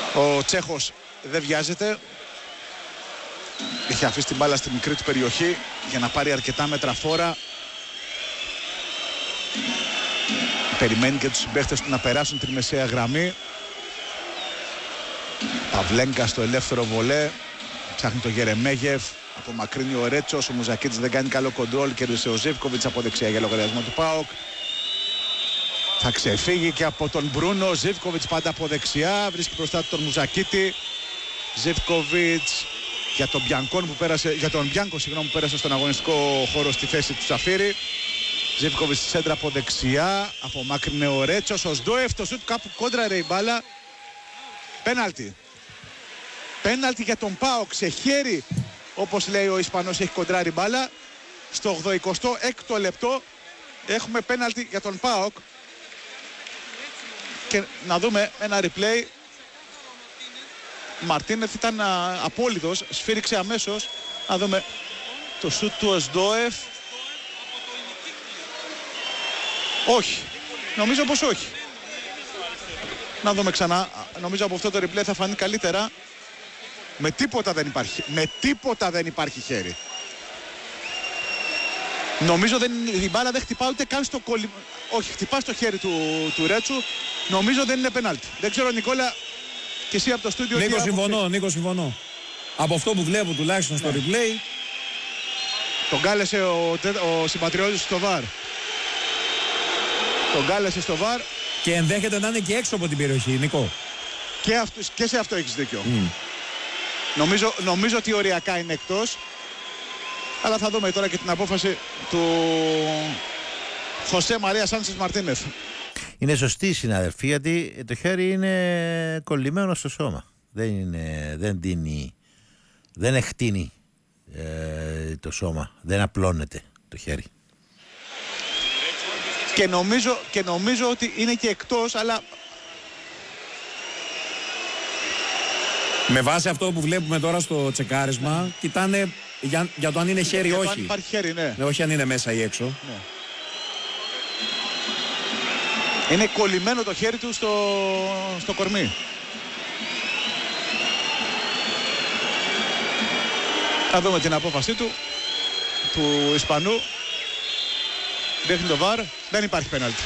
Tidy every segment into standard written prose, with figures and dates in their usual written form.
Ο Τσέχος δεν βιάζεται. Είχε αφήσει την μπάλα στη μικρή του περιοχή για να πάρει αρκετά μέτρα φόρα. Περιμένει και τους συμπαίχτες του να περάσουν την μεσαία γραμμή. Παυλέγκα στο ελεύθερο βολέ. Ψάχνει το Γερεμέγεφ. Απομακρύνει ο Ρέτσος. Ο Μουζακίτης δεν κάνει καλό κοντρόλ. Κέρδισε ο Ζίβκοβιτς από δεξιά για λογαριασμό του ΠΑΟΚ. Θα ξεφύγει και από τον Μπρούνο. Ζίβκοβιτς πάντα από δεξιά. Βρίσκει μπροστά του τον Μουζακίτη. Ζίβκοβιτς για τον Μπιάνκο που πέρασε στον αγωνιστικό χώρο στη θέση του Σαφίρη. Ζίβκοβιτς στη σέντρα από δεξιά. Απομάκρυνε ο Ρέτσος. Ο Σντόεφ το σουτ κάπου κόντρα η μπάλα. Πέναλτι. Πέναλτι για τον ΠΑΟΚ σε χέρι. Όπως λέει ο Ισπανός, έχει κοντράρει μπάλα. Στο 86ο λεπτό έχουμε πέναλτι για τον ΠΑΟΚ. Και να δούμε ένα replay. Μαρτίνεθ ήταν απόλυτος, σφύριξε αμέσως. Να δούμε το σουτ του Οσντόεφ. Όχι, νομίζω πως όχι. Να δούμε ξανά, νομίζω από αυτό το replay θα φανεί καλύτερα. Με τίποτα δεν υπάρχει χέρι. Νομίζω η μπάλα δεν χτυπά ούτε καν στο κολλη... Όχι, χτυπά στο χέρι του Ρέτσου. Νομίζω δεν είναι πενάλτι. Δεν ξέρω, Νικόλα, και εσύ από το στούντιο. Νίκο, συμφωνώ. Από αυτό που βλέπω τουλάχιστον στο replay. Τον κάλεσε ο συμπατριώτης στο VAR. Τον κάλεσε στο VAR. Και ενδέχεται να είναι και έξω από την περιοχή, Νικό. Και σε αυτό έχεις δίκιο. Νομίζω ότι οριακά είναι εκτός. Αλλά θα δούμε τώρα και την απόφαση του Χωσέ Μαρία Σάντσες Μαρτίνεθ. Είναι σωστή η συναδελφή, γιατί το χέρι είναι κολλημένο στο σώμα. Δεν εκτείνει το σώμα. Δεν απλώνεται το χέρι. Και νομίζω ότι είναι και εκτός, αλλά... Με βάση αυτό που βλέπουμε τώρα στο τσεκάρισμα, κοιτάνε για το αν είναι χέρι ή όχι. Αν υπάρχει χέρι, ναι. Όχι αν είναι μέσα ή έξω. Ναι. Είναι κολλημένο το χέρι του στο κορμί. Θα δούμε την απόφασή του Ισπανού. Δείχνει το VAR. Δεν υπάρχει πέναλτι.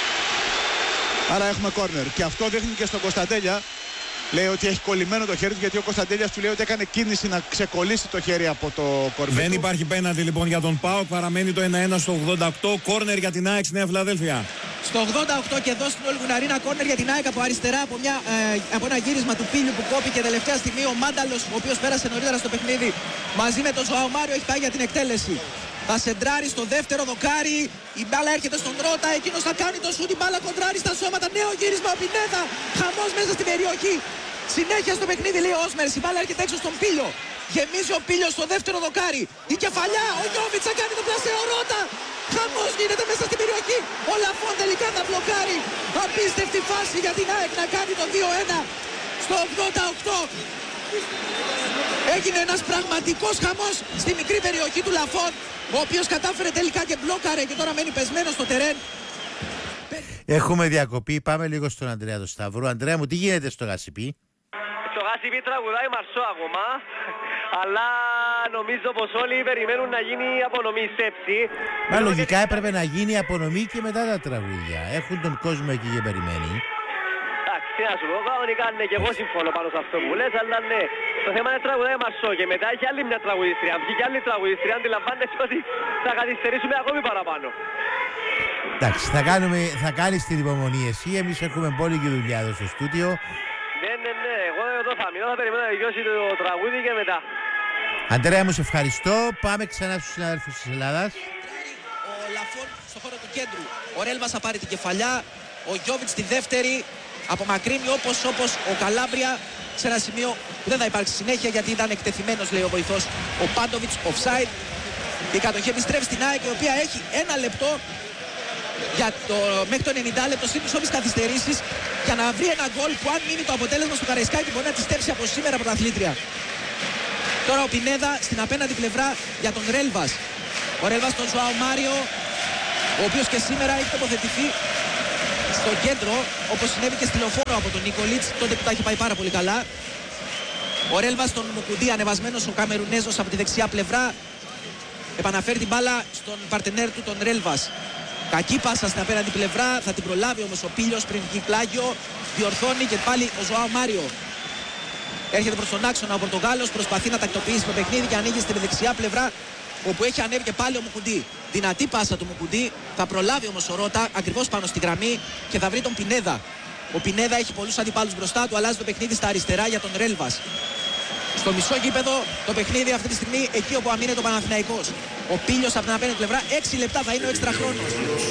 Άρα έχουμε κόρνερ. Και αυτό δείχνει και στον Κωνσταντέλια. Λέει ότι έχει κολλημένο το χέρι του, γιατί ο Κωνσταντέλιας του λέει ότι έκανε κίνηση να ξεκολλήσει το χέρι από το κορμί. Δεν του. υπάρχει πέναλτι λοιπόν για τον ΠΑΟΚ. Παραμένει το 1-1 στο 88. Κόρνερ για την ΑΕΚ Νέα Φιλαδέλφια. Στο 88 και εδώ στην Ολγουναρίνα, κόρνερ για την ΑΕΚ από αριστερά, από ένα γύρισμα του Πίλιου που κόπηκε τελευταία στιγμή. Ο Μάνταλος, ο οποίος πέρασε νωρίτερα στο παιχνίδι, μαζί με τον Ζωάο Μάριο, έχει πάει για την εκτέλεση. Θα σεντράρει στο δεύτερο δοκάρι. Η μπάλα έρχεται στον Ρότα. Εκείνος θα κάνει το σουτ. Η μπάλα κοντράρει στα σώματα. Νέο γύρισμα ο Πινέδα. Χαμός μέσα στην περιοχή. Συνέχεια στο παιχνίδι, λέει ο Όσμερς. Η μπάλα έρχεται έξω στον Πίλιο. Γεμίζει ο Πίλιος στο δεύτερο δοκάρι. Η κεφαλιά. Ο Γιώβιτς θα κάνει τον πλασέο Ρότα. Χαμός γίνεται μέσα στην περιοχή. Ο Λαφόν τελικά θα μπλοκάρει. Απίστευτη φάση για την ΑΕΚ να κάνει το 2-1 στο 88. Έγινε ένας πραγματικός χαμός στη μικρή περιοχή του Λαφόν, ο οποίος κατάφερε τελικά και μπλόκαρε και τώρα μένει πεσμένο στο τερέν. Έχουμε διακοπή, πάμε λίγο στον Αντρέα του Σταυρού. Αντρέα μου, τι γίνεται στο Γασιπί? Στο Γασιπί τραγουδάει Μαρσό ακόμα, αλλά νομίζω πως όλοι περιμένουν να γίνει απονομή Σέψη. Μα λογικά έπρεπε να γίνει απονομή και μετά τα τραγούδια. Έχουν τον κόσμο εκεί και περιμένει. Τι να σου πω, κανονικά ναι, και εγώ συμφωνώ πάνω σε αυτό που λες, αλλά ναι, το θέμα είναι τραγουδάει Μαρσό και μετά έχει άλλη μια τραγουδίστρια, βγήκε άλλη τραγουδίστρια, αντιλαμβάνεσαι ότι θα καθυστερήσουμε ακόμη παραπάνω. Εντάξει, θα κάνεις την υπομονή εσύ, εμείς έχουμε πόλικη δουλειά εδώ στο στούντιο. Ναι, εγώ εδώ θα μείνω, θα περιμένω να τελειώσει το τραγούδι και μετά. Αντρέα μου, σε ευχαριστώ, πάμε ξανά στους συναδέλφους της Ελλάδας. Ο Λαφόν στο χώρο του κέντρου, ο Ρέλβας θα πάρει την κεφαλιά, ο Γιώβιτς τη δεύτερη. Απομακρύνει όπως ο Καλάμπρια σε ένα σημείο που δεν θα υπάρξει συνέχεια, γιατί ήταν εκτεθειμένος, λέει ο βοηθός, ο Πάντοβιτς, offside. Η κατοχή επιστρέφει στην ΑΕΚ, η οποία έχει ένα λεπτό μέχρι το 90 λεπτό σύν τις καθυστερήσεις για να βρει ένα γκολ που, αν μείνει το αποτέλεσμα στο Καραϊσκάκι, μπορεί να τη στέψει από σήμερα πρωταθλήτρια. Τώρα ο Πινέδα στην απέναντι πλευρά για τον Ρέλβας. Ο Ρέλβας τον Ζωάο Μάριο, ο οποίος και σήμερα έχει τοποθετηθεί στο κέντρο, όπως συνέβη και στη Λεωφόρο από τον Νίκολιτς, τότε που τα έχει πάει πάρα πολύ καλά. Ο Ρέλβας τον Μουκουντή, ανεβασμένος ο Καμερουνέζος από τη δεξιά πλευρά, επαναφέρει την μπάλα στον παρτενέρ του, τον Ρέλβας. Κακή πάσα στην απέναντι πλευρά, θα την προλάβει όμως ο Πίλιος πριν βγει πλάγιο, διορθώνει και πάλι ο Ζωάο Μάριο. Έρχεται προς τον άξονα ο Πορτογάλος, προσπαθεί να τακτοποιήσει το παιχνίδι και ανοίγει στην δεξιά πλευρά, όπου έχει ανέβει και πάλι ο Μουκουντή. Δυνατή πάσα του Μουκουντή, θα προλάβει όμως ο Ρώτα ακριβώς πάνω στη γραμμή και θα βρει τον Πινέδα. Ο Πινέδα έχει πολλούς αντιπάλους μπροστά του, αλλάζει το παιχνίδι στα αριστερά για τον Ρέλβας. Στο μισό γήπεδο το παιχνίδι αυτή τη στιγμή εκεί όπου αμήνεται ο Παναθηναϊκός. Ο Πίλιος από την απέναντι πλευρά, 6 λεπτά θα είναι ο έξτρα χρόνος.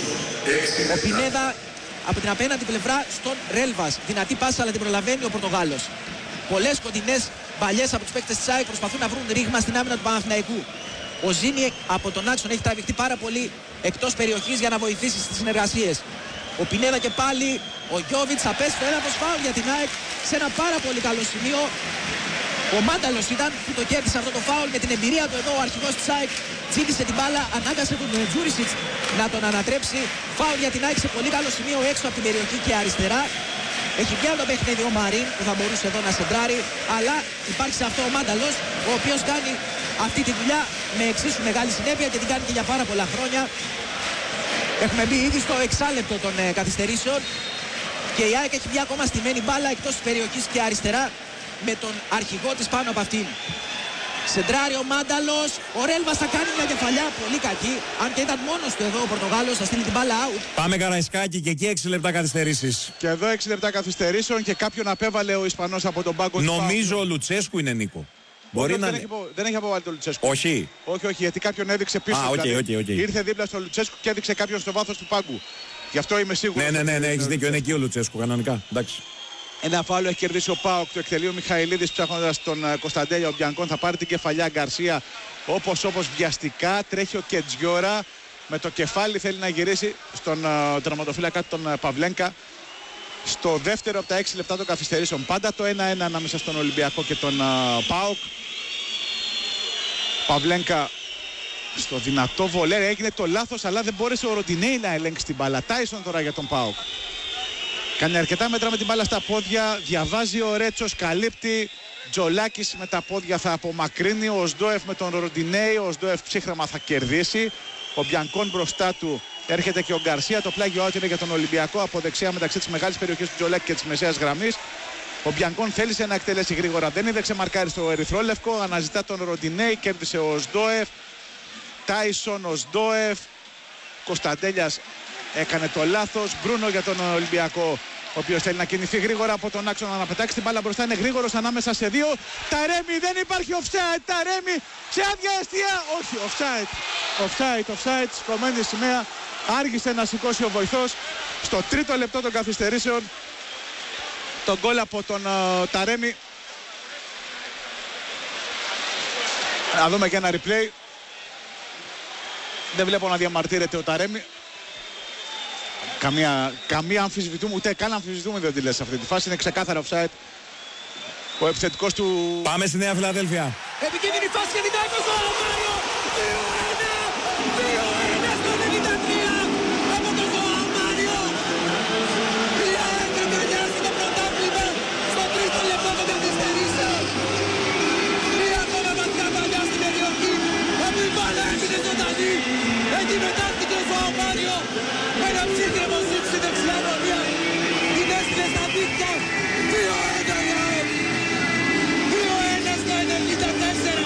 Ο Πινέδα από την απέναντι πλευρά στον Ρέλβας. Δυνατή πάσα αλλά την προλαβαίνει ο Πορτογάλος. Πολλές κοντινές μπαλιές από τους παίκτες της ΑΕΚ προσπαθούν να βρουν ρήγμα στην άμυνα του Παναθηναϊκού. Ο Ζήνη από τον άξονα έχει τραβηχτεί πάρα πολύ εκτός περιοχής για να βοηθήσει στις συνεργασίες. Ο Πινέδα και πάλι, ο Γιώβιτς θα πέσει το έδαφος φάουλ για την ΑΕΚ σε ένα πάρα πολύ καλό σημείο. Ο Μάνταλος ήταν που το κέρδισε αυτό το φάουλ. Με την εμπειρία του εδώ ο αρχηγός της ΑΕΚ τσίμπησε την μπάλα, ανάγκασε τον Τζούρισιτς να τον ανατρέψει. Φάουλ για την ΑΕΚ σε πολύ καλό σημείο έξω από την περιοχή και αριστερά. Έχει βγει από το παιχνίδι ο Μαρίν που θα μπορούσε εδώ να σεντράρει, αλλά υπάρχει σε αυτό ο Μάνταλος, ο οποίος κάνει αυτή τη δουλειά με εξίσου μεγάλη συνέπεια και την κάνει και για πάρα πολλά χρόνια. Έχουμε μπει ήδη στο εξάλεπτο των καθυστερήσεων και η ΑΕΚ έχει βγει ακόμα στημένη μπάλα εκτός της περιοχής και αριστερά με τον αρχηγό της πάνω από αυτήν. Σεντράρει ο Μάνταλος, ο Ρέλβας θα κάνει μια κεφαλιά πολύ κακή. Αν και ήταν μόνος του εδώ ο Πορτογάλος, θα στείλει την μπάλα out. Πάμε Καραϊσκάκη και εκεί 6 λεπτά καθυστερήσεις. Και εδώ 6 λεπτά καθυστερήσεων και κάποιον απέβαλε ο Ισπανός από τον πάγκο. Νομίζω ο Λουτσέσκου είναι, Νίκο. Μπορεί να... δεν έχει αποβάλει τον Λουτσέσκου. Όχι. Όχι, γιατί κάποιον έδειξε πίσω. Ήρθε δίπλα στο Λουτσέσκου και έδειξε κάποιον στο βάθος του πάγκου. Γι' αυτό είμαι σίγουρος. Ναι, έχεις δίκιο. Είναι εκεί ο Λουτσέσκου κανονικά. Εντάξει. Ένα φάουλο έχει κερδίσει ο ΠΑΟΚ, το εκτελεί ο Μιχαηλίδης ψάχνοντας τον Κωνσταντέλια. Ο Μπιανκόν θα πάρει την κεφαλιά. Γκαρσία όπως βιαστικά τρέχει ο Κετζιόρα. Με το κεφάλι θέλει να γυρίσει στον τερματοφύλακα τον Παυλένκα. Στο δεύτερο από τα 6 λεπτά των καθυστερήσεων. Πάντα το 1-1 ανάμεσα στον Ολυμπιακό και τον ΠΑΟΚ. Παυλένκα στο δυνατό βολέρ, έγινε το λάθος, αλλά δεν μπόρεσε ο Ροντινέι να ελέγξει την μπάλα. Τάισον τώρα για τον ΠΑΟΚ. Κάνει αρκετά μέτρα με την μπάλα στα πόδια, διαβάζει ο Ρέτσος, καλύπτει. Τζολάκης με τα πόδια θα απομακρύνει. Ο Σντόεφ με τον Ροντινέι, ο Σντόεφ ψύχραμα θα κερδίσει. Ο Μπιανκόν μπροστά του, έρχεται και ο Γκαρσία. Το πλάγιο out είναι για τον Ολυμπιακό από δεξιά μεταξύ της μεγάλης περιοχής του Τζολάκη και της μεσαίας γραμμής. Ο Μπιανκόν θέλησε να εκτελέσει γρήγορα, δεν είδε ξεμαρκάρει στο ερυθρόλευκο. Αναζητά τον Ροντινέι, κέρδισε ο Σντόεφ. Τάισον, ο Σντόεφ. Κωνσταντέλιας έκανε το λάθος. Μπρούνο για τον Ολυμπιακό, ο οποίος θέλει να κινηθεί γρήγορα από τον άξονα να πετάξει την μπάλα μπροστά. Είναι γρήγορος ανάμεσα σε δύο. Ταρέμι, δεν υπάρχει offside. Ταρέμι σε άδεια εστία. Όχι, offside. Σηκωμένη σημαία. Άργησε να σηκώσει ο βοηθός. Στο τρίτο λεπτό των καθυστερήσεων τον γκολ από τον Ταρέμι. Να δούμε και ένα replay. Δεν βλέπω να διαμαρτύρεται ο Ταρέμι. Καμία αμφισβητούμε, ούτε καν αμφισβητούμε δεν τη λες σε αυτή τη φάση. Είναι ξεκάθαρα offside. Ο επιθετικός του... Πάμε στη Νέα Φιλαδέλφια. Επικίνδυνη φάση για την ΑΕΚ, ο Ζωάο 2-1 στο 93 από τον Ζωάο Μάριο. Η ΑΕΚ αγκαλιάζει το πρωτάθλημα στο τρίτο λεπτό των καθυστερήσεων. Μία ακόμα βαθιά παλιά στην περιοχή, όπου η μπάλα έμεινε ζωντανή. Εκεί μετάστηκε ο Ζωάο Μάριο με ένα ψύχρεμο σουτ στη δεξιά γωνία. Την έστειλε στα δίκτυα. 2-1 η ΑΕΚ. 2-1 στο 94.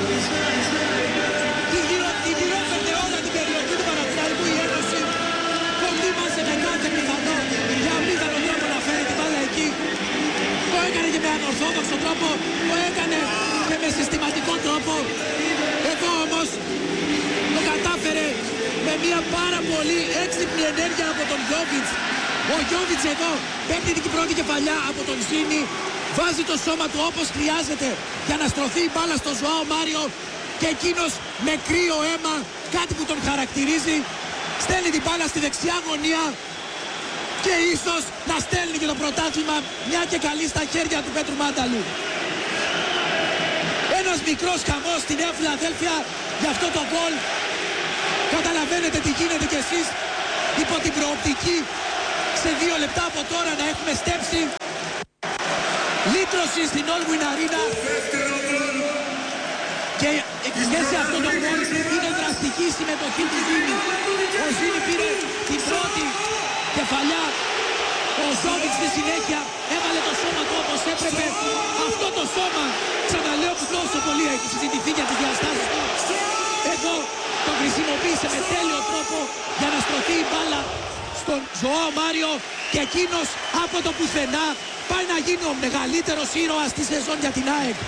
Τη γυρώσατε όλα την περιοχή του Παναθηναϊκού η Ένωση. Κοντίμασε με κάθε πιθανό για αμύθανο τρόπο να φέρει την μπάλα εκεί. Το έκανε και με ανορθόδοξο τρόπο. Το έκανε και με συστηματικό τρόπο. Εδώ όμως το κατάφερε με μια πάρα πολύ έξυπνη ενέργεια από τον Γιώβιτς. Ο Γιώβιτς εδώ παίρνει την πρώτη κεφαλιά από τον Ζήνη. Βάζει το σώμα του όπως χρειάζεται για να στρωθεί η μπάλα στο Ζωάο Μάριο και εκείνος με κρύο αίμα, κάτι που τον χαρακτηρίζει, στέλνει την μπάλα στη δεξιά γωνία και ίσως να στέλνει και το πρωτάθλημα μια και καλή στα χέρια του Πέτρου Μάνταλου. Ένας μικρός χαμός στη Νέα Φιλαδέλφια για αυτό το γκολ. Καταλαβαίνετε τι γίνεται κι εσείς υπό την προοπτική σε 2 λεπτά από τώρα να έχουμε στέψει λύτρωση στην All Win Arena. Και σε αυτό το γκολ είναι δραστική συμμετοχή του Ζήνη. Ο Ζήνη πήρε την πρώτη κεφαλιά. Ο Ζόβιτς στη συνέχεια έβαλε το σώμα του όπως έπρεπε. Αυτό το σώμα, ξαναλέω, που τόσο πολύ έχει συζητηθεί για τις διαστάσεις του, εδώ το χρησιμοποίησε με τέλειο τρόπο για να στρωθεί η μπάλα στον Ζωάο Μάριο και εκείνος από το πουθενά πάει να γίνει ο μεγαλύτερος ήρωας της σεζόν για την ΑΕΚ.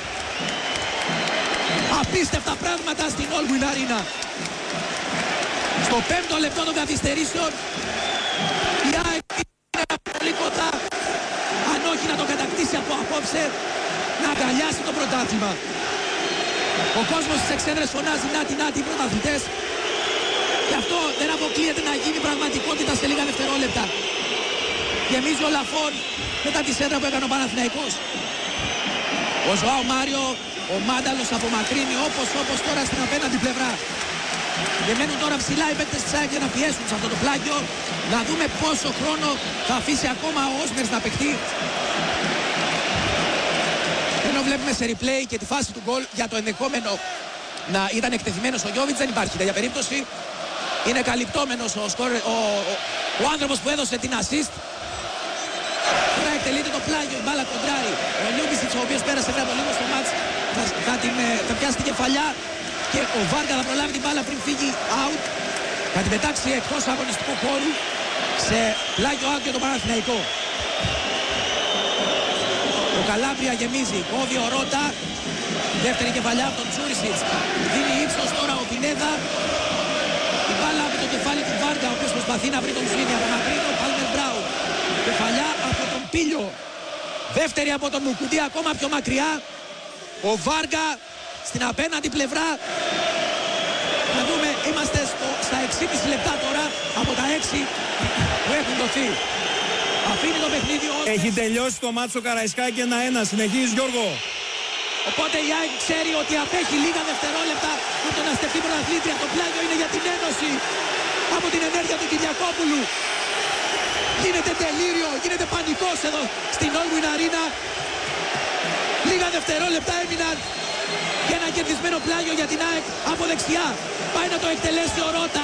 Απίστευτα πράγματα στην All Win Arena. Στο 5ο λεπτό των καθυστερήσεων η ΑΕΚ είναι πολύ κοντά, αν όχι να το κατακτήσει από απόψε, να αγκαλιάσει το πρωτάθλημα. Ο κόσμος στις εξέδρες φωνάζει «Νάτι, νάτι, οι πρωταθλητές». Και αυτό δεν αποκλείεται να γίνει πραγματικότητα σε λίγα δευτερόλεπτα. Γεμίζει ο Λαφών μετά τη σέντρα που έκανε ο Παναθηναϊκός. Ο Ζωάο Μάριο, ο Μάνταλος απομακρύνει όπως τώρα στην απέναντι πλευρά. Και μένουν τώρα ψηλά οι παίκτες της ΑΕΚ για να πιέσουν σε αυτό το πλάγιο. Να δούμε πόσο χρόνο θα αφήσει ακόμα ο Όσμερς να παιχτεί. Ενώ βλέπουμε σε replay και τη φάση του γκολ για το ενδεχόμενο να ήταν εκτεθειμένος ο Γιώβιτς, δεν υπάρχει τέτοια περίπτωση. Είναι καλυπτόμενος ο άνθρωπος που έδωσε την assist. Τώρα εκτελείται το πλάγιο, η μπάλα κοντράρει. Ο Λιούμπισιτς, ο οποίος πέρασε πριν από λίγο στο μάτς, θα πιάσει την κεφαλιά και ο Βάργα θα προλάβει την μπάλα πριν φύγει out. Θα την πετάξει εκτός αγωνιστικού χώρου σε πλάγιο out για τον Παναθηναϊκό. Ο Καλάμπρια γεμίζει, κόβει ο Ρότα. Δεύτερη κεφαλιά από τον Τζούρισιτς. Δίνει ύψος τώρα ο Πινέδα. Η μπάλα από το κεφάλι του Βάργα, ο οποίος προσπαθεί να βρει τον Σλίνι από μακρύ, ο Πάλμερ Μπράουν. Κεφαλιά από τον Πίλιο. Δεύτερη από τον Μουκουντή, ακόμα πιο μακριά. Ο Βάργα στην απέναντι πλευρά. Να δούμε, είμαστε στα 6,5 λεπτά τώρα από τα 6 που έχουν δοθεί. Αφήνει το παιχνίδι ως... Έχει τελειώσει το μάτσο Καραϊσκάκη 1-1. Συνεχίζει, Γιώργο. Οπότε η ΑΕΚ ξέρει ότι απέχει λίγα δευτερόλεπτα από το να στεφτεί πρωταθλήτρια. Το πλάγιο είναι για την Ένωση από την ενέργεια του Κυριακόπουλου. Γίνεται τελείριο, γίνεται πανικός εδώ στην All Win Arena. Λίγα δευτερόλεπτα έμειναν και ένα κερδισμένο πλάγιο για την ΑΕΚ από δεξιά. Πάει να το εκτελέσει ο Ρότα.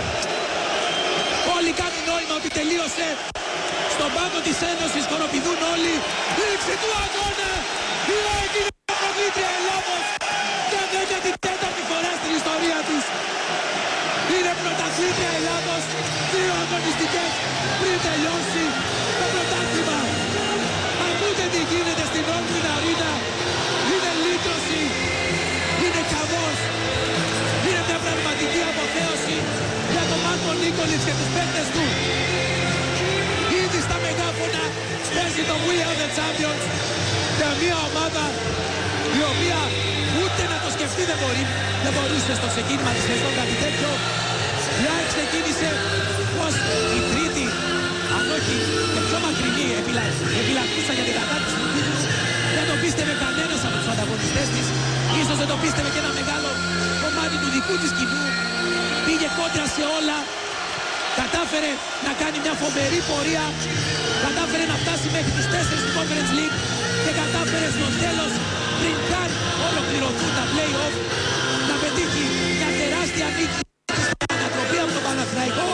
Όλοι κάνουν νόημα ότι τελείωσε. Στον πάγκο της Ένωσης χοροπηδούν όλοι. Λήξη του αγώνα. Η ΑΕΚ είναι πρωταθλήτρια Ελλάδος για 14η φορά στην ιστορία τους. Είναι πρωταθλήτρια Ελλάδος 2 αγωνιστικές πριν τελειώσει το πρωτάθλημα. Ακούτε τι γίνεται στην All Win Arena. Είναι λύτρωση. Είναι χαμός. Είναι μια πραγματική αποθέωση για τον Μάρκο Νίκολιτς και τους παίκτες του. Ήδη στα μεγάφωνα παίζει το We Are The Champions για μια ομάδα η οποία ούτε να το σκεφτεί δεν μπορούσε στο ξεκίνημα της σεζόν κάτι τέτοιο. Η ΑΕΚ ξεκίνησε ως η τρίτη, αν όχι και πιο μακρινή επιλακτούσα για την κατάκτηση του τίτλου. Δεν το πίστευε κανένας από τους ανταγωνιστές της. Ίσως δεν το πίστευε και ένα μεγάλο κομμάτι του δικού της κοινού. Πήγε κόντρα σε όλα. Κατάφερε να κάνει μια φοβερή πορεία. Κατάφερε να φτάσει μέχρι τους 4 του Conference League και κατάφερε στο τέλος, πριν καν ολοκληρωθούν τα play-off, να πετύχει μια τεράστια νίκη στην ανατροπή από τον Παναθηναϊκό.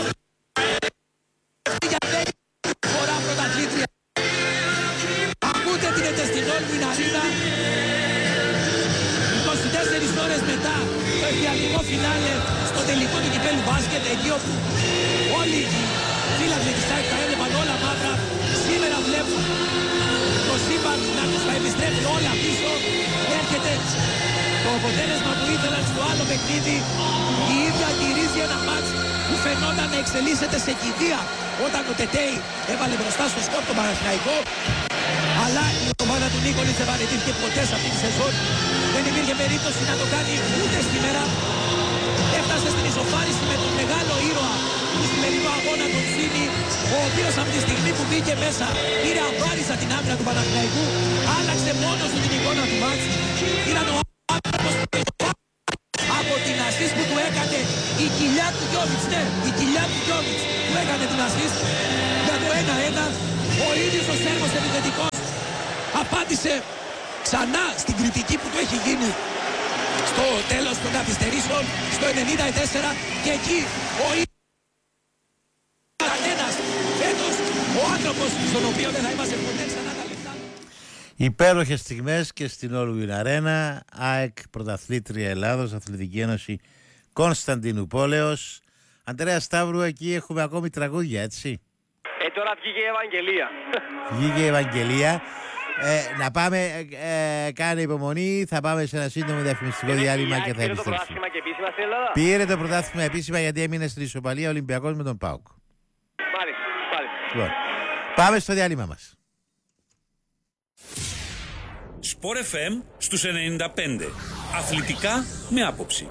Για δεύτερη φορά πρωταθλήτρια. Ακούτε την στην All Win Arena. 24 ώρες μετά το εφιαλτικό φινάλε στο τελικό του κυπέλλου μπάσκετ, εκεί όπου όλοι οι φίλαθλοι της ΑΕΚ τα έβλεπαν όλα μαύρα, σήμερα βλέπουν το σύμπαν να τους θα επιστρέφει όλα πίσω. Έρχεται το αποτέλεσμα που ήθελαν στο άλλο παιχνίδι. Η ίδια γυρίζει ένα μάτς που φαινόταν να εξελίσσεται σε κηδεία όταν ο Τετέι έβαλε μπροστά στο σκορ τον Παναθηναϊκό. Αλλά η ομάδα του Νίκολιτς δεν παραιτήθηκε ποτέ σε αυτή τη σεζόν. Δεν υπήρχε περίπτωση να το κάνει ούτε σήμερα. Έφτασε στην ισοφάριση με τον μεγάλο ήρωα του σημερινού αγώνα, τον Σίνη, ο οποίος από τη στιγμή που μπήκε μέσα πήρε αβάρισα την άμυνα του Παναθηναϊκού. Άλλαξε μόνος του την εικόνα του μάτς. Ήταν ο άνθρωπος από την assist που του έκανε η κοιλιά του Γιώβιτς. Ναι, η κοιλιά του Γιώβιτς που έκανε την assist για το 1-1. απάντησε ξανά στην κριτική που του έχει γίνει στο τέλος των καθυστερήσεων, στο 94, και εκεί ο Ιρανένας, φέτος ο άνθρωπος στον οποίο δεν θα είμαστε ποτέ ξανά τα λεφτά. Υπέροχες στιγμές και στην Όλγουιν Αρένα. ΑΕΚ πρωταθλήτρια Ελλάδος, Αθλητική Ένωση Κωνσταντίνου Πόλεως. Αντρέα Σταύρου, εκεί έχουμε ακόμη τραγούδια, έτσι. Τώρα βγήκε η Ευαγγελία. Βγήκε η Ευαγγελία. Να πάμε, κάνε υπομονή, θα πάμε σε ένα σύντομο διαφημιστικό διάλειμμα και θα επιστρέψουμε. Πήρε το πρωτάθλημα επίσημα γιατί έμεινε στην ισοπαλία Ολυμπιακός με τον ΠΑΟΚ. Μάλιστα. Λοιπόν, πάμε στο διάλειμμα μας. Sport FM στους 95. Αθλητικά με άποψη.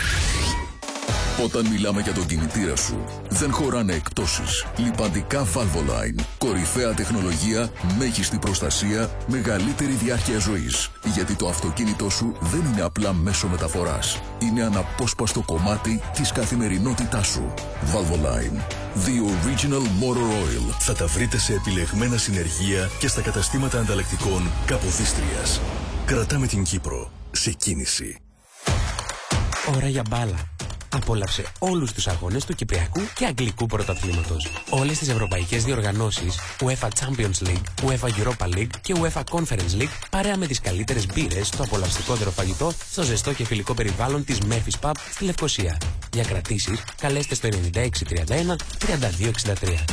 Όταν μιλάμε για τον κινητήρα σου, δεν χωράνε εκπτώσεις. Λιπαντικά Valvoline. Κορυφαία τεχνολογία, μέγιστη προστασία, μεγαλύτερη διάρκεια ζωής. Γιατί το αυτοκίνητό σου δεν είναι απλά μέσο μεταφοράς. Είναι αναπόσπαστο κομμάτι της καθημερινότητάς σου. Valvoline. The Original Motor Oil. Θα τα βρείτε σε επιλεγμένα συνεργεία και στα καταστήματα ανταλλακτικών Καποδίστριας. Κρατάμε την Κύπρο σε κίνηση. Ώρα για μπάλα. Απόλαυσε όλους τους αγώνες του Κυπριακού και Αγγλικού Πρωταθλήματος. Όλες τις ευρωπαϊκές διοργανώσεις, UEFA Champions League, UEFA Europa League και UEFA Conference League, παρέα με τις καλύτερες μπύρες, το απολαυστικότερο φαγητό, στο ζεστό και φιλικό περιβάλλον της Memphis Pub στη Λευκοσία. Για κρατήσεις, καλέστε στο 9631 3263.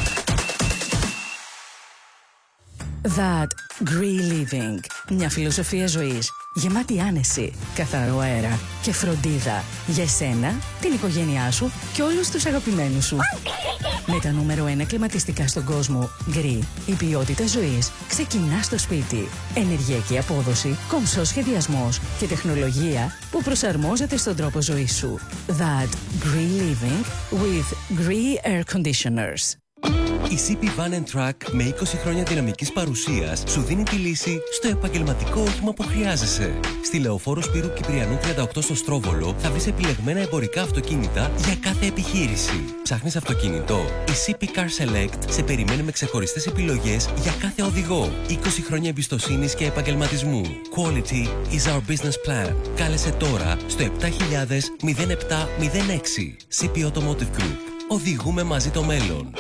That Green Living. Μια φιλοσοφία ζωής γεμάτη άνεση, καθαρό αέρα και φροντίδα για εσένα, την οικογένειά σου και όλους τους αγαπημένους σου. Με τα νούμερο 1 κλιματιστικά στον κόσμο, Green, η ποιότητα ζωής ξεκινά στο σπίτι. Ενεργειακή απόδοση, κομψός σχεδιασμός και τεχνολογία που προσαρμόζεται στον τρόπο ζωής σου. That Green Living with Green Air Conditioners. Η CP Van & Truck με 20 χρόνια δυναμικής παρουσίας σου δίνει τη λύση στο επαγγελματικό όχημα που χρειάζεσαι. Στη Λεωφόρο Σπύρου Κυπριανού 38 στο Στρόβολο θα βρεις επιλεγμένα εμπορικά αυτοκίνητα για κάθε επιχείρηση. Ψάχνεις αυτοκίνητο? Η CP Car Select σε περιμένει με ξεχωριστές επιλογές για κάθε οδηγό. 20 χρόνια εμπιστοσύνης και επαγγελματισμού. Quality is our business plan. Κάλεσε τώρα στο 7000-0706. CP Automotive Group. Οδηγούμε μαζί το μέλλον.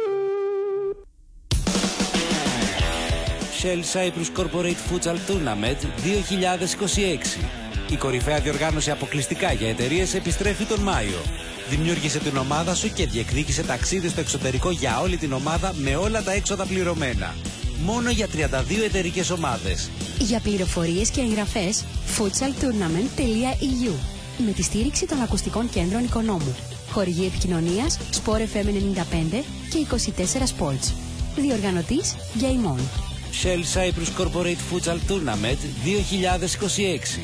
Shell Cyprus Corporate Futsal Tournament 2026. Η κορυφαία διοργάνωση αποκλειστικά για εταιρείες επιστρέφει τον Μάιο. Δημιούργησε την ομάδα σου και διεκδίκησε ταξίδι στο εξωτερικό για όλη την ομάδα με όλα τα έξοδα πληρωμένα. Μόνο για 32 εταιρικές ομάδες. Για πληροφορίες και εγγραφές futsaltournament.eu. Με τη στήριξη των ακουστικών κέντρων Οικονόμου. Χορηγή επικοινωνίας Sport FM 95 και 24 Sports. Διοργανωτής Game On. Shell Cyprus Corporate Futsal Tournament 2026.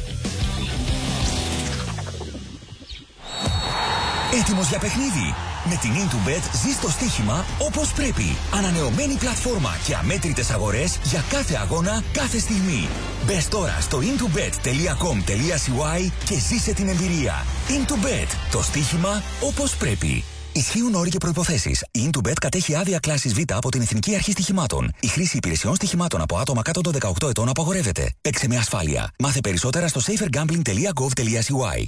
Έτοιμος για παιχνίδι? Με την IntoBet ζεις το στοίχημα όπως πρέπει. Ανανεωμένη πλατφόρμα και αμέτρητες αγορές για κάθε αγώνα, κάθε στιγμή. Μπες τώρα στο intobet.com.cy και ζήσε την εμπειρία. IntoBet. Το στοίχημα όπως πρέπει. Ισχύουν όροι και προϋποθέσεις. Η IntoBet κατέχει άδεια κλάσης Β από την Εθνική Αρχή Στοιχημάτων. Η χρήση υπηρεσιών στοιχημάτων από άτομα κάτω των 18 ετών απαγορεύεται. Παίξε με ασφάλεια. Μάθε περισσότερα στο safergambling.gov.cy.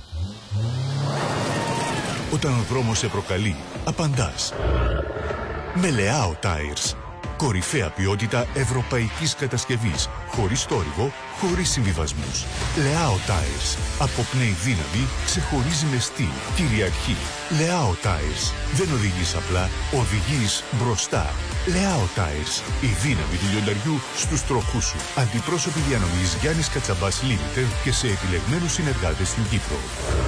Όταν ο δρόμος σε προκαλεί, απαντάς. Με Leao Tires. Κορυφαία ποιότητα ευρωπαϊκής κατασκευής. Χωρίς θόρυβο, χωρίς συμβιβασμούς. Leao Tires. Αποπνέει δύναμη, ξεχωρίζει με στυλ, κυριαρχεί. Leao Tires. Δεν οδηγείς απλά, οδηγείς μπροστά. Leao Tires. Η δύναμη του λιονταριού στους τροχούς σου. Αντιπρόσωποι διανομής Γιάννης Κατσαμπάς Limited και σε επιλεγμένους συνεργάτες στην Κύπρο.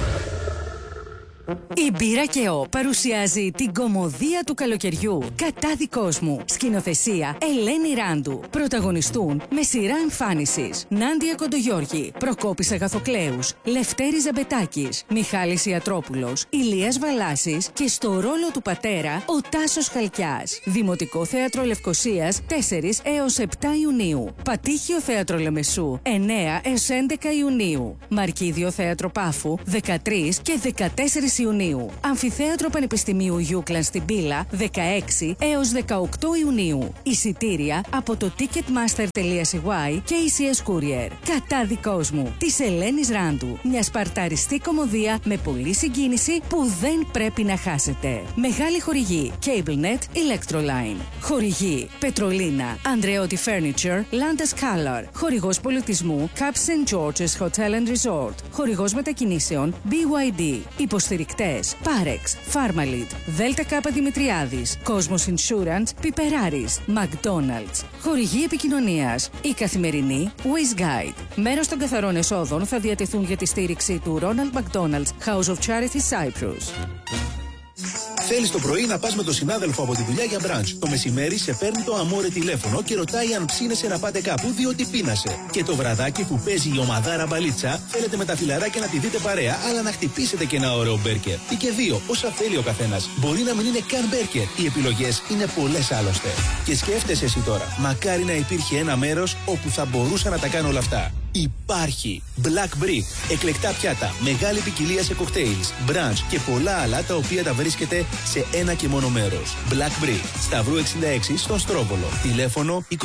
Η Μπύρα και Ο παρουσιάζει την κωμωδία του καλοκαιριού. Κατάδικος μου. Σκηνοθεσία Ελένη Ράντου. Πρωταγωνιστούν με σειρά εμφάνισης Νάντια Κοντογιώργη, Προκόπης Αγαθοκλέους, Λευτέρης Ζαμπετάκης, Μιχάλης Ιατρόπουλος, Ηλίας Βαλάσης και στο ρόλο του πατέρα ο Τάσος Χαλκιάς. Δημοτικό Θέατρο Λευκοσίας 4 έως 7 Ιουνίου. Πατήχιο Θέατρο Λεμεσού 9 έως 11 Ιουνίου. Μαρκίδιο Θέατρο Πάφου 13 και 14 Ιουνίου. Αμφιθέατρο Πανεπιστημίου Γιούκλαν στην Πύλα 16 έως 18 Ιουνίου. Εισιτήρια από το ticketmaster.cy και ECS Courier. Κατά δικός μου, της Ελένης Ράντου. Μια σπαρταριστή κομμωδία με πολλή συγκίνηση που δεν πρέπει να χάσετε. Μεγάλη χορηγή CableNet Electroline. Χορηγή Πετρολίνα, Andreotti Furniture, Landes Color. Χορηγός πολιτισμού Caps St. George's Hotel and Resort. Χορηγός μετακινήσεων BYD. Υποστηρικτές Parex, Pharmalid, Delta Kappa Δημητριάδης, Cosmos Insurance, Πιπεράρης, McDonald's. Χορηγή επικοινωνίας Η Καθημερινή, Waze Guide. Μέρος των καθαρών εσόδων θα διατεθούν για τη στήριξη του Ronald McDonald's House of Charity Cyprus. Θέλεις το πρωί να πας με τον συνάδελφο από τη δουλειά για μπραντς. Το μεσημέρι σε παίρνει το αμόρε τηλέφωνο και ρωτάει αν ψήνεσαι να πάτε κάπου διότι πείνασε. Και το βραδάκι που παίζει η ομαδάρα μπαλίτσα, θέλετε με τα φιλαράκια να τη δείτε παρέα, αλλά να χτυπήσετε και ένα ωραίο μπέρκερ. Ή και δύο, όσα θέλει ο καθένας. Μπορεί να μην είναι καν μπέρκερ. Οι επιλογές είναι πολλές άλλωστε. Και σκέφτεσαι εσύ τώρα, μακάρι να υπήρχε ένα μέρος όπου θα μπορούσα να τα κάνω όλα αυτά. Υπάρχει Black Brick, εκλεκτά πιάτα, μεγάλη ποικιλία σε κοκτέιλς, brunch και πολλά άλλα τα οποία τα βρίσκεται σε ένα και μόνο μέρος. Black Brick, Σταυρού 66 στον Στρόβολο. Τηλέφωνο 22 31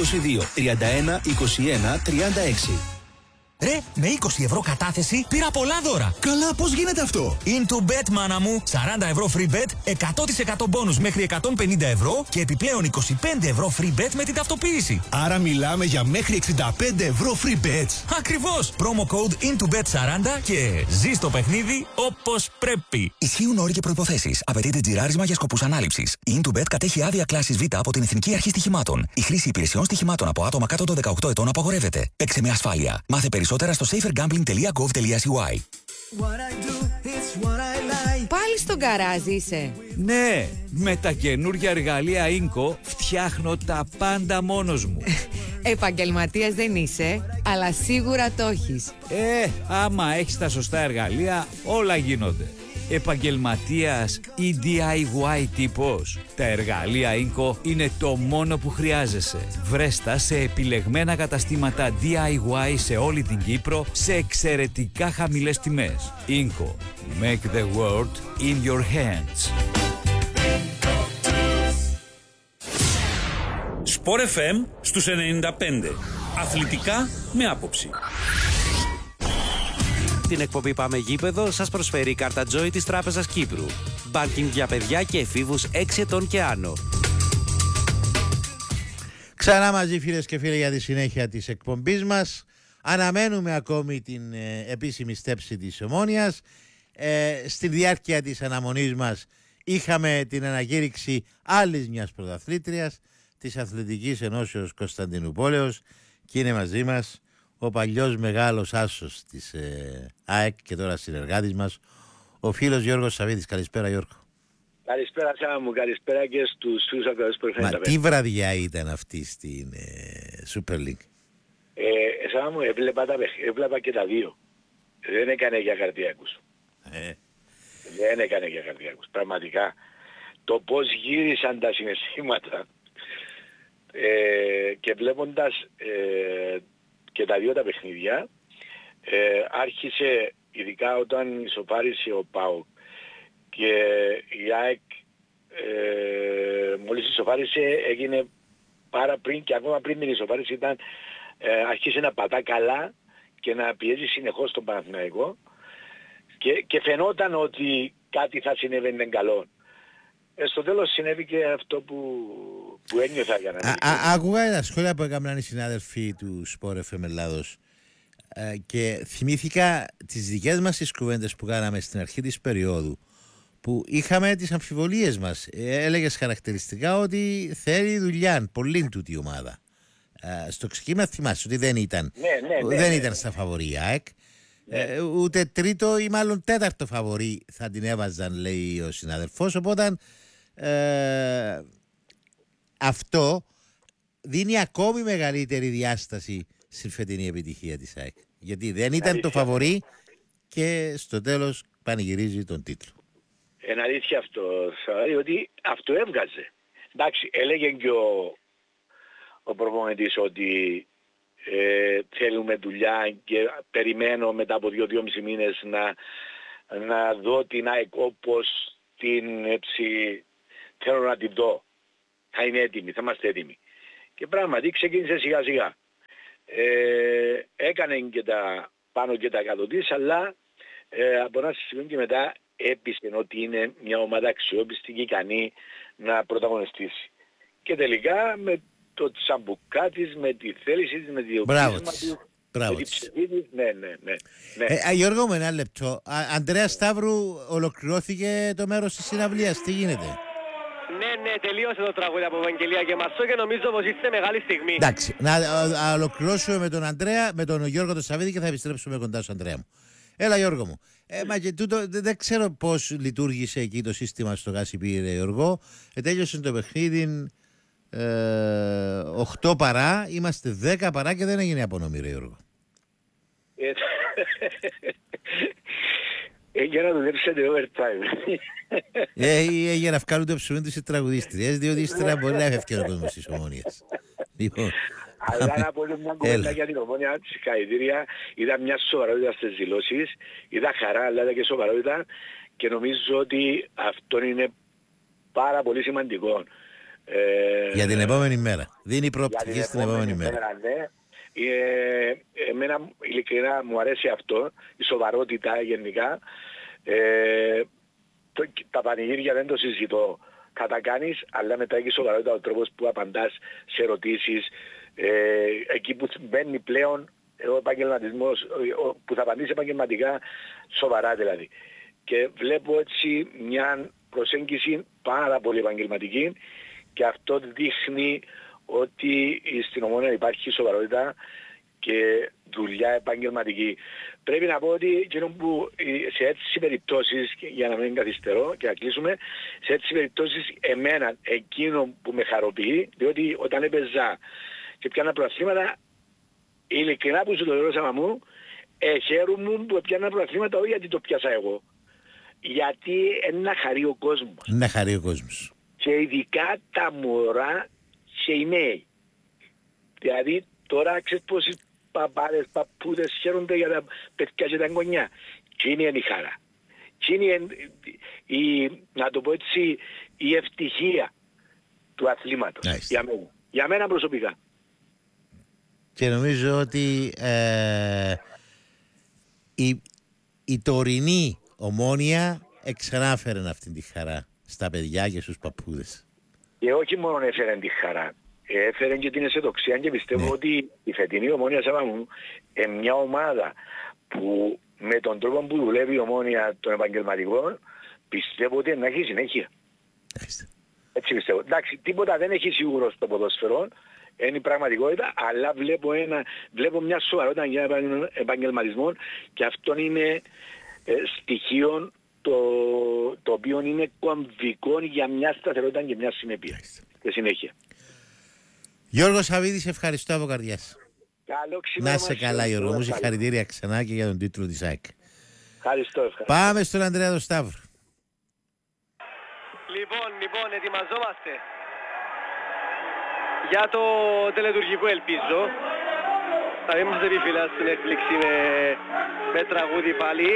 21 36. Ρε, με 20 ευρώ κατάθεση πήρα πολλά δώρα. Καλά, πώς γίνεται αυτό? IntoBet, μάνα μου. 40 ευρώ free bet, 100% bonus μέχρι 150 ευρώ και επιπλέον 25 ευρώ free bet με την ταυτοποίηση. Άρα μιλάμε για μέχρι 65 ευρώ free bets. Ακριβώς. Promo code IntoBet40 και ζεις το παιχνίδι όπως πρέπει. Ισχύουν όροι και προϋποθέσεις. Απαιτείται τζιράρισμα για σκοπούς ανάληψης. Η IntoBet κατέχει άδεια κλάσης Β από την Εθνική Αρχή Στοιχημάτων. Η χρήση υπηρεσιών στοιχημάτων από άτομα κάτω των 18 ετών απαγορεύεται. Παίξε με ασφάλεια. Μάθε περισσότερα στο safergambling.gov.cy. Πάλι στον γκαράζ είσαι? Ναι, με τα καινούργια εργαλεία Ίνκο φτιάχνω τα πάντα μόνος μου. Επαγγελματίας δεν είσαι, αλλά σίγουρα το έχεις. Άμα έχεις τα σωστά εργαλεία, όλα γίνονται. Επαγγελματίας ή DIY τύπος. Τα εργαλεία Ίνκο είναι το μόνο που χρειάζεσαι. Βρέστα σε επιλεγμένα καταστήματα DIY σε όλη την Κύπρο σε εξαιρετικά χαμηλές τιμές. Ίνκο. Make the world in your hands. Sport FM στους 95. Αθλητικά με άποψη. Την εκπομπή Πάμε Γήπεδο σας προσφέρει η κάρτα Joy της Τράπεζας Κύπρου. Μπάνκινγκ για παιδιά και εφήβους 6 ετών και άνω. Ξανά μαζί φίλες και φίλοι για τη συνέχεια της εκπομπής μας. Αναμένουμε ακόμη την επίσημη στέψη της Ομόνοιας. Στη διάρκεια της αναμονής μας είχαμε την ανακήρυξη άλλης μιας πρωταθλήτριας της Αθλητικής Ενώσεως Κωνσταντινούπολεως και είναι μαζί μας ο παλιός μεγάλος άσος της ΑΕΚ και τώρα συνεργάτης μας, ο φίλος Γιώργος Σαββίδης. Καλησπέρα Γιώργο. Καλησπέρα Σάμα μου, καλησπέρα και στους φίλους ακροατές που ήρθαν. Μα τι βραδιά ήταν αυτή στην Super League? Σάμα μου, έβλεπα και τα δύο. Δεν έκανε για καρδιακούς. Δεν έκανε για καρδιακούς. Πραγματικά. Το πώς γύρισαν τα συναισθήματα και βλέποντας και τα δύο τα παιχνίδια, άρχισε ειδικά όταν ισοπάρισε ο ΠΑΟΚ και η ΑΕΚ μόλις ισοπάρισε έγινε πάρα πριν και ακόμα πριν την ισοπάριση ήταν άρχισε να πατά καλά και να πιέζει συνεχώς τον Παναθηναϊκό και φαινόταν ότι κάτι θα συνέβαινε καλό. Στο τέλος συνέβη και αυτό που ένιωθα για να μην... Άκουγα τα σχόλια που έκαναν οι συνάδελφοι του Sport FM Ελλάδος και θυμήθηκα τις δικές μας τις κουβέντες που κάναμε στην αρχή της περίοδου που είχαμε τις αμφιβολίες μας. Έλεγες χαρακτηριστικά ότι θέλει δουλειά, πολύ τούτη η ομάδα. Στο ξεκίνημα θυμάσαι ότι δεν ήταν, δεν ήταν στα φαβορί η ΑΕΚ. Ούτε τρίτο ή μάλλον τέταρτο φαβορί θα την έβαζαν, λέει ο συναδελφός, οπότε αυτό δίνει ακόμη μεγαλύτερη διάσταση στην φετινή επιτυχία της ΑΕΚ, γιατί δεν ήταν το φαβορί και στο τέλος πανηγυρίζει τον τίτλο. Είναι αλήθεια αυτό, ότι αυτό έβγαζε. Εντάξει, έλεγε και ο προπονητής ότι θέλουμε δουλειά και περιμένω μετά από 2-2,5 μήνες να δω την ΑΕΚ όπως την έτσι θέλω να την δω. Θα είναι έτοιμη, θα είμαστε έτοιμοι. Και πράγματι ξεκίνησε σιγά σιγά. Έκανε και τα πάνω και τα κάτω της, αλλά από ένα σημείο και μετά έπεισε ότι είναι μια ομάδα αξιόπιστη και ικανή να πρωταγωνιστήσει. Και τελικά με το τσαμπουκά της, με τη θέληση της, με τη οπτίσμα της, με τη ψηφή της, ναι. Γιώργο, με ένα λεπτό. Ανδρέα Σταύρου, ολοκληρώθηκε το μέρος της συναυλίας. Τι γίνεται? Ναι, τελείωσε το τραγούδι από Ευαγγελία και Μασό και νομίζω πως ήρθε μεγάλη στιγμή. Εντάξει, να ολοκληρώσουμε με τον Ανδρέα, με τον Γιώργο τον Σαββίδη και θα επιστρέψουμε κοντά στον Ανδρέα μου. Έλα Γιώργο μου. Μα και τούτο, δεν ξέρω πώς λειτουργήσε εκεί το σύστημα στο Γάσι Πήρε Γιώργο. Τέλειωσε το παιχνίδι 8 παρά, είμαστε 10 παρά και δεν έγινε απονομή ρε Γιώργο. Για να δουλέψετε overtime. Για να βγάλουν το ψωμί τους οι τραγουδίστριες, διότι ύστερα μπορεί να έφευκε ο κόσμος της Ομόνοιας. Αλλά να πω μια κουβέντα για την Ομόνια, συγχαρητήρια. Είδα μια σοβαρότητα στις δηλώσεις, είδα χαρά, αλλά είδα και σοβαρότητα και νομίζω ότι αυτό είναι πάρα πολύ σημαντικό. Για την επόμενη μέρα. Δίνει προοπτική στην επόμενη μέρα. Ναι. Εμένα ειλικρινά μου αρέσει αυτό, η σοβαρότητα γενικά. Τα πανηγύρια δεν το συζητώ. Θα τα κάνεις, αλλά μετά έχει σοβαρότητα ο τρόπος που απαντάς σε ερωτήσεις. Εκεί που μπαίνει πλέον ο επαγγελματισμός, που θα απαντήσει επαγγελματικά, σοβαρά δηλαδή. Και βλέπω έτσι μια προσέγγιση πάρα πολύ επαγγελματική και αυτό δείχνει ότι στην Ομόνια υπάρχει σοβαρότητα και δουλειά επαγγελματική. Πρέπει να πω ότι σε έτσι περιπτώσεις, για να μην καθυστερώ και να κλείσουμε, σε έτσι περιπτώσεις εμένα εκείνο που με χαροποιεί, διότι όταν έπαιζα και πιάνα προαθλήματα, ειλικρινά που σου το λέω σαν μου, χαίρομαι που πιάνα προαθλήματα όχι γιατί το πιάσα εγώ. Γιατί είναι χαρεί ο κόσμος. Είναι χαρεί ο κόσμος. Και ειδικά τα μωρά και οι νέοι. Δηλαδή τώρα ξέρεις πόσοι παπάδες, παππούδες χαίρονται για τα παιδιά και τα γονιά. Και είναι η χαρά. Και είναι να το πω έτσι, η ευτυχία του αθλήματος. Για μένα προσωπικά. Και νομίζω ότι η τωρινή Ομόνια εξανάφερε αυτή τη χαρά στα παιδιά και στους παππούδες. Και όχι μόνο έφερε τη χαρά, έφερε και την αισιοδοξία και πιστεύω ότι η φετινή Ομόνια Σαββαμού είναι μια ομάδα που με τον τρόπο που δουλεύει η Ομόνια των επαγγελματικών πιστεύω ότι να έχει συνέχεια. Έτσι πιστεύω. Εντάξει, τίποτα δεν έχει σίγουρο στο ποδόσφαιρο, είναι η πραγματικότητα, αλλά βλέπω μια σοβαρότητα για επαγγελματισμό και αυτό είναι στοιχείο το οποίο είναι κομβικό για μια σταθερότητα και μια συνέπεια και συνέχεια. Γιώργο Σαββίδη, σε ευχαριστώ από καρδιάς. Καλό να είσαι καλά Γιώργο μου, συγχαρητήρια ξανά και για τον τίτλο της ΑΕΚ. Ευχαριστώ. Πάμε στον Ανδρέα τον Σταύρο. Λοιπόν, ετοιμαζόμαστε για το τελετουργικό, ελπίζω. Θα είμαστε επιφυλάσσοι στην έκπληξη με τραγούδι πάλι.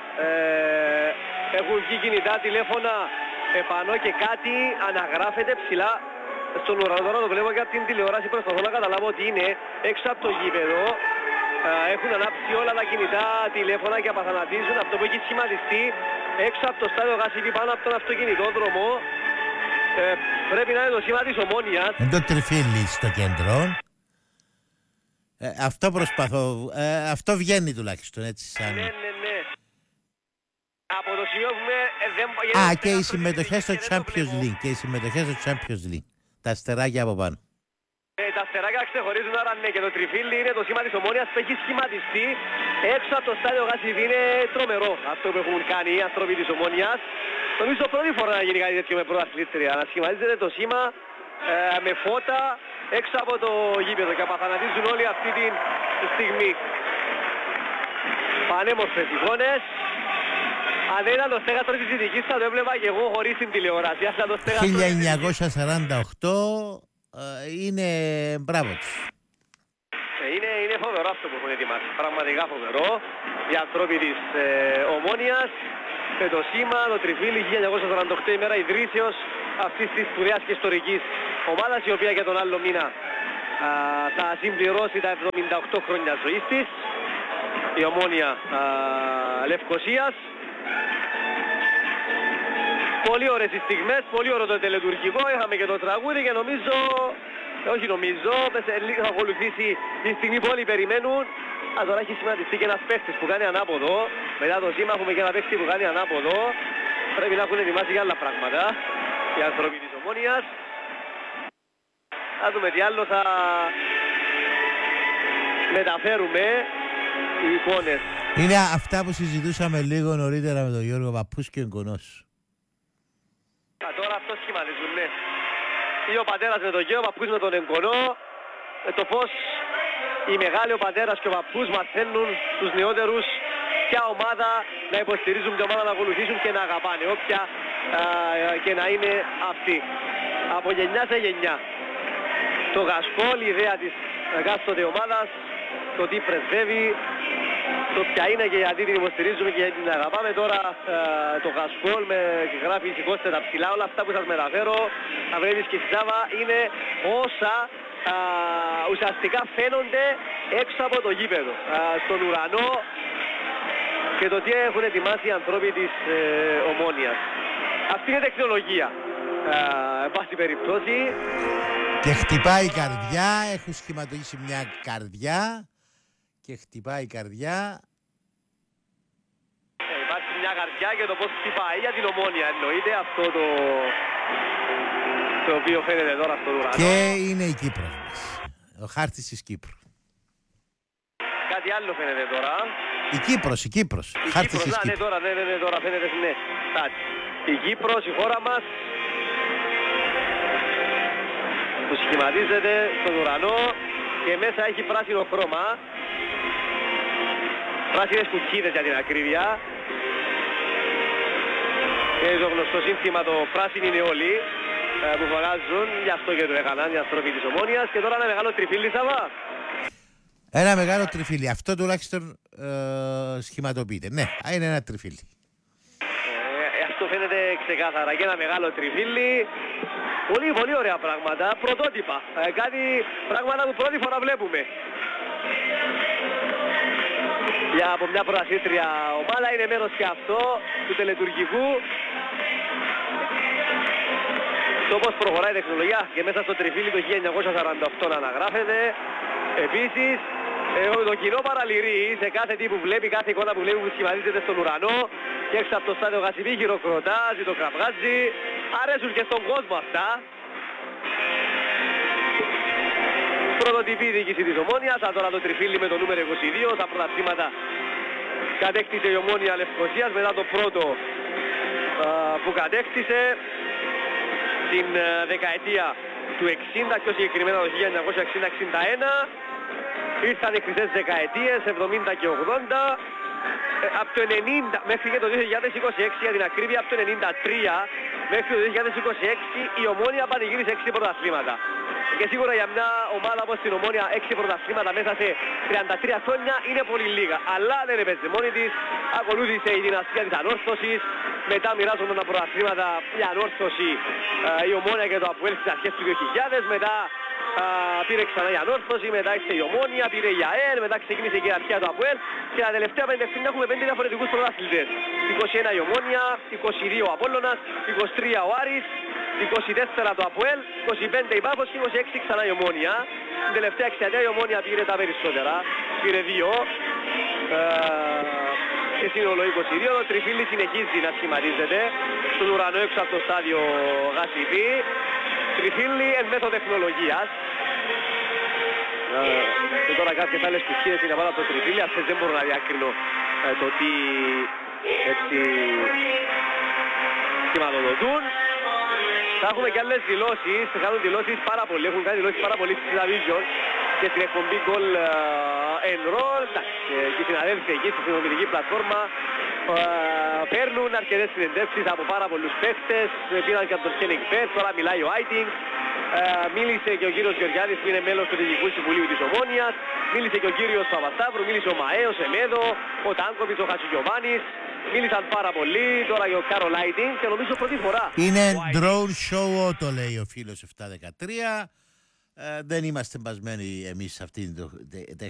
Έχουν βγει κινητά τηλέφωνα επάνω και κάτι αναγράφεται ψηλά στον ουρανό. Τώρα το βλέπω και από την τηλεόραση, προσπαθώ να καταλάβω ότι είναι έξω από το γήπεδο. Έχουν ανάψει όλα τα κινητά τηλέφωνα και απαθανατίζουν αυτό που έχει σχηματιστεί έξω από το στάδιο Γασίπη πάνω από τον αυτοκινητόδρομο. Πρέπει να είναι το σήμα της Ομόνοιας. Δεν το τριφύλι στο κέντρο. Αυτό προσπαθώ. Αυτό βγαίνει τουλάχιστον έτσι σαν... Ναι. Από το σημείο που και οι συμμετοχές στο Champions League. Τα αστεράκια από πάνω. Τα αστεράκια ξεχωρίζουν, άρα ναι, και το τριφύλι είναι το σήμα της Ομόνοιας που έχει σχηματιστεί έξω από το στάδιο Γασιβή. Είναι τρομερό αυτό που έχουν κάνει οι άνθρωποι της Ομόνοιας. Νομίζω πρώτη φορά να γίνει κάτι τέτοιο με πρωταθλήτρια. Να σχηματίζεται το σήμα με φώτα έξω από το γήπεδο και απαθανατίζουν όλοι αυτή τη στιγμή. Πανέμορφες εικόνες. Αν δεν ήταν το στέγαστρο της Δυτικής θα το έβλεπα και εγώ χωρίς την τηλεόραση. 1948 είναι μπράβο τους. είναι φοβερό αυτό που έχουν ετοιμάσει. Πραγματικά φοβερό. Οι ανθρώποι της Ομόνοιας με το σήμα, το τριφύλι 1948 ημέρα ιδρύσεως αυτής της σπουδαίας και ιστορικής ομάδας, η οποία και τον άλλο μήνα θα συμπληρώσει τα 78 χρόνια ζωής της, η Ομόνια Λευκωσίας. Πολύ ωραίες οι στιγμές, πολύ ωραίο το τελετουργικό, είχαμε και το τραγούδι και νομίζω, θα ακολουθήσει τη στιγμή που όλοι περιμένουν. Τώρα έχει σημαντιστεί και ένας παίχτης που κάνει ανάποδο, μετά το σήμα έχουμε και ένα παίχτη που κάνει ανάποδο. Πρέπει να έχουν ετοιμάσει για άλλα πράγματα οι άνθρωποι της Ομόνοιας. Θα δούμε τι άλλο θα μεταφέρουμε οι εικόνες. Είναι αυτά που συζητούσαμε λίγο νωρίτερα με τον Γιώργο Παππούς και ο εγγονός. Τώρα αυτό σχηματίζουν, ναι. Ή ο πατέρας με τον γιο, ο παππούς με τον εγγονό. Το πώς οι μεγάλοι, ο πατέρας και ο παππούς μαθαίνουν τους νεότερους ποια ομάδα να υποστηρίζουν, ποια ομάδα να ακολουθήσουν και να αγαπάνε, όποια και να είναι αυτή. Από γενιά σε γενιά. Το Γασκόλ, η ιδέα της εκάστοτε ομάδας, το τι πρεσβεύει, το ποια είναι και γιατί την υποστηρίζουμε και γιατί την αγαπάμε. Τώρα το Γασκόλ με γράφει σηκώστε τα ψηλά, όλα αυτά που σας μεταφέρω, Αβρέλης και Σιζάβα, είναι όσα ουσιαστικά φαίνονται έξω από το γήπεδο, στον ουρανό, και το τι έχουν ετοιμάσει οι ανθρώποι της Ομόνοιας. Αυτή είναι τεχνολογία, εν πάση περιπτώσει. Και χτυπάει η καρδιά, έχουν σχηματίσει μια καρδιά και χτυπάει η καρδιά. Υπάρχει μια καρδιά και το πώς χτυπάει για την Ομόνια εννοείται, αυτό το οποίο φαίνεται τώρα στον ουρανό. Και είναι η Κύπρος μας, ο χάρτης της Κύπρου. Κάτι άλλο φαίνεται τώρα. Η Κύπρος. Η Κύπρος, ναι, τώρα φαίνεται, ναι. Η Κύπρος, η χώρα μας, που σχηματίζεται στον ουρανό και μέσα έχει πράσινο χρώμα. Πράσινες κουκκίδες για την ακρίβεια. Είναι το γνωστό σύνθημα, το πράσινοι είναι όλοι, που φωνάζουν, γι' αυτό και το έκαναν οι άνθρωποι της Ομόνοιας. Και τώρα ένα μεγάλο τριφύλι, Σαββά. Ένα μεγάλο τριφύλι, αυτό τουλάχιστον σχηματοποιείται. Ναι, είναι ένα τριφύλι. Αυτό φαίνεται ξεκάθαρα και ένα μεγάλο τριφύλι. Πολύ πολύ ωραία πράγματα, πρωτότυπα. Κάτι πράγματα που πρώτη φορά βλέπουμε. Από μια πρωταθλήτρια ομάδα, είναι μέρος και αυτό του τελετουργικού. Το πώς προχωράει η τεχνολογία και μέσα στο τριφύλι το 1948 να αναγράφεται. Επίσης, το κοινό παραλυρεί σε κάθε τι που βλέπει, κάθε εικόνα που βλέπει που σχηματίζεται στον ουρανό και έξω από το στάδιο Γασιπί χειροκροτάζει, το κραυγάζει. Αρέσουν και στον κόσμο αυτά. Πρωτοτυπή διοίκηση της Ομόνοιας, τώρα το τριφύλι με το νούμερο 22, τα πρωταθλήματα κατέκτησε η Ομόνια Λευκωσίας μετά το πρώτο που κατέκτησε την δεκαετία του 60, πιο συγκεκριμένα το 1960-61. Ήρθαν οι χρυσές δεκαετίες, 70 και 80. Από το 90 μέχρι και το 2026 για την ακρίβεια, από το 93 μέχρι το 2026 η Ομόνια πανηγύρισε 6 πρωταθλήματα. Και σίγουρα για μια ομάδα όπως την Ομόνια 6 πρωταθλήματα μέσα σε 33 χρόνια είναι πολύ λίγα. Αλλά δεν έπαιζε μόνη της, ακολούθησε η δυναστεία της Ανόρθωσης, μετά μοιράζονταν τα πρωταθλήματα η Ανόρθωση, η Ομόνια και το Αποέλ στις αρχές του 2000, μετά πήρε ξανά η Ανόρθωση, μετά ήρθε η Ομόνια, πήρε η ΑΕΛ, μετά ξεκίνησε και η αρχαία του Αποέλ και τα τελευταία 5 χρόνια έχουμε 5 διαφορετικούς πρωταθλητές. 21 η Ομόνια, 22 ο Απόλλωνας, 23 ο Άρης, 24 το Αποέλ, 25 η Πάφος και 26 ξανά η Ομόνια. Την τελευταία εξαιτία η Ομόνια πήρε τα περισσότερα, πήρε 2 και σύνολο 22. Το τριφύλι συνεχίζει να σχηματίζεται στον ουρανό έξω από το στάδιο Γασιπί. Τριφύλι εν μέσω τεχνολογίας. Και τώρα κάποιες άλλες κουκκίδες είναι πάνω από το τριφύλι, αυτές δεν μπορώ να διακρίνω το τι έτσι σχηματοδοτούν. Θα έχουμε και άλλες δηλώσεις, θα κάνουν δηλώσεις πάρα πολύ, έχουν κάνει δηλώσεις πάρα πολύ στη Vision και στην εκπομπή Goal and Roll. Και οι συναδέλφοι εκεί στη συνομιλική πλατφόρμα παίρνουν αρκετές συνεντεύξεις από πάρα πολλούς παίχτες, πήραν και από τον Henning Fett, τώρα μιλάει ο Άιτινγκ. Μίλησε και ο κύριος Γεωργιάδης που είναι μέλος του Διοικητικού Συμβουλίου της Ομόνοιας. Μίλησε και ο κύριος Παπασταύρου, μίλησε ο Μαέος, Εμέδο, ο Τάνκοβιτς, ο Χατζηγιοβάνης. Μίλησαν πάρα πολύ, τώρα για ο Κάρο Λάιτινγκ και νομίζω πρώτη φορά. Είναι drone show auto, λέει ο φίλος 713. Δεν είμαστε μπασμένοι εμείς σε αυτήν την